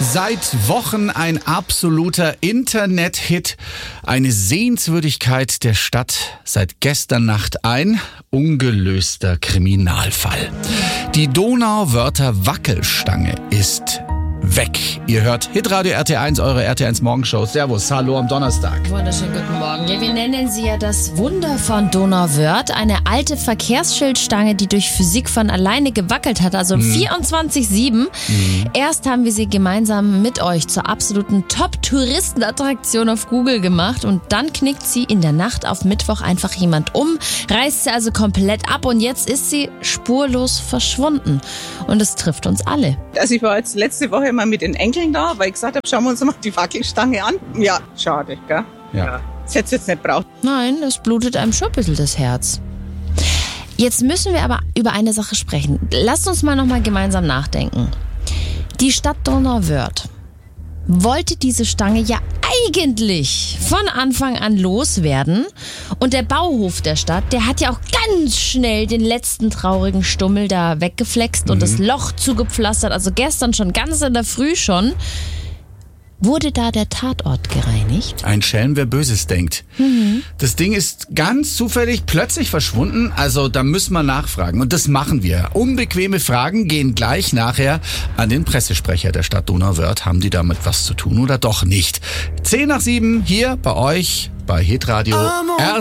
Seit Wochen ein absoluter Internet-Hit, eine Sehenswürdigkeit der Stadt. Seit gestern Nacht ein ungelöster Kriminalfall. Die Donauwörther Wackelstange ist weg. Ihr hört Hitradio RT1, eure RT1 Morgenshow. Servus, hallo am Donnerstag. Wunderschönen guten Morgen. Ja, wir nennen sie ja das Wunder von Donauwörth. Eine alte Verkehrsschildstange, die durch Physik von alleine gewackelt hat, also 24/7. Erst haben wir sie gemeinsam mit euch zur absoluten Top-Touristenattraktion auf Google gemacht und dann knickt sie in der Nacht auf Mittwoch einfach jemand um, reißt sie also komplett ab und jetzt ist sie spurlos verschwunden. Und es trifft uns alle. Also ich war jetzt letzte Woche mal mit den Enkeln da, weil ich gesagt habe, schauen wir uns mal die Wackelstange an. Ja, schade, gell? Ja. Das hätte es jetzt nicht braucht. Nein, es blutet einem schon ein bisschen das Herz. Jetzt müssen wir aber über eine Sache sprechen. Lasst uns mal nochmal gemeinsam nachdenken. Die Stadt Donauwörth wollte diese Stange ja eigentlich von Anfang an loswerden. Und der Bauhof der Stadt, der hat ja auch ganz schnell den letzten traurigen Stummel da weggeflext und das Loch zugepflastert. Also gestern schon, ganz in der Früh schon. Wurde da der Tatort gereinigt? Ein Schelm, wer Böses denkt. Das Ding ist ganz zufällig plötzlich verschwunden, also da müssen wir nachfragen und das machen wir. Unbequeme Fragen gehen gleich nachher an den Pressesprecher der Stadt Donauwörth. Haben die damit was zu tun oder doch nicht? 6:10 hier bei euch bei Hitradio RT1.